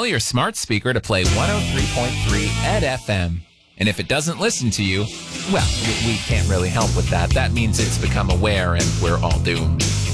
your smart speaker to play 103.3 Ed FM. And if it doesn't listen to you, well, we can't really help with that. That means it's become aware and we're all doomed.